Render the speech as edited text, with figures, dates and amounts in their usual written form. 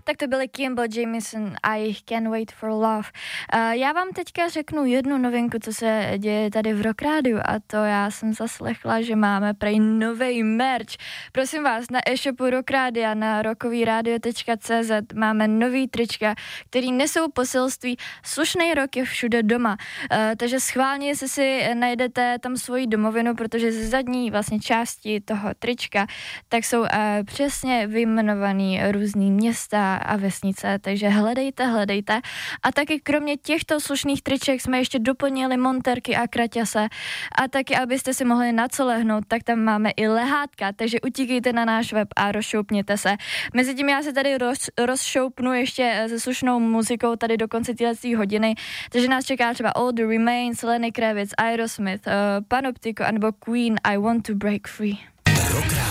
Tak to byly Kimball Jameson I Can't Wait for Love. Já vám teďka řeknu jednu novinku, co se děje tady v Rock Rádiu, a to já jsem zaslechla, že máme prej novej merch. Prosím vás, na e-shopu Rock Rádia na rockovyradio.cz máme nový trička, který nesou poselství slušnej rock je všude doma. Takže schválně, jestli si najdete tam svoji domovinu, protože z zadní vlastně části toho trička, tak jsou přesně vyjmenovaný různý města a vesnice, takže hledejte. A taky kromě těchto slušných triček jsme ještě doplnili montérky a kraťase a taky, abyste si mohli na co lehnout, tak tam máme i lehátka, takže utíkejte na náš web a rozšoupněte se. Mezitím já se tady rozšoupnu ještě se slušnou muzikou tady do konce této hodiny, takže nás čeká třeba All the Remains, Lenny Kravitz, Aerosmith, Panoptico anebo Queen I Want to Break Free.